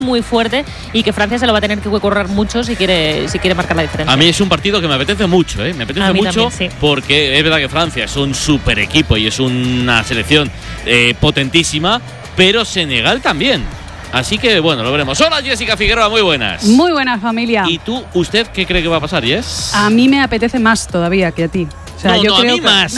muy fuerte y que Francia se lo va a tener que correr mucho si quiere marcar la diferencia. A mí es un partido que me apetece mucho, me apetece mucho también, sí. Porque es verdad que Francia es un super equipo y es una selección potentísima, pero Senegal también. Así que bueno, lo veremos. Hola Jessica Figueroa, muy buenas. Muy buenas, familia. ¿Y usted qué cree que va a pasar, Jess? A mí me apetece más todavía que a ti. O sea, no, yo no, creo a mí más.